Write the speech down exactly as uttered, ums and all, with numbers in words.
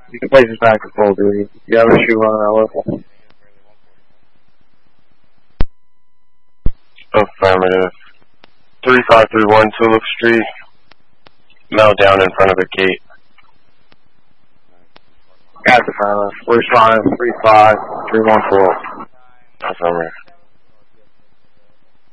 You can place this back to full duty. You have a shoe on that level? Affirmative. three five three one Tulip Street. Mel down in front of the gate. That's affirmative. Respond three five three one four. Affirmative.